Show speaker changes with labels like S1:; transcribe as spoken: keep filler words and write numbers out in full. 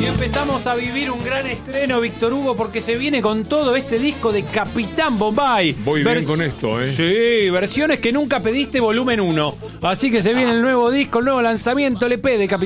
S1: Y empezamos a vivir un gran estreno, Víctor Hugo, porque se viene con todo este disco de Capitán Bombay.
S2: Voy bien con esto, ¿eh?
S1: Sí, versiones que nunca pediste, volumen uno. Así que se viene el nuevo disco, el nuevo lanzamiento L P de Capitán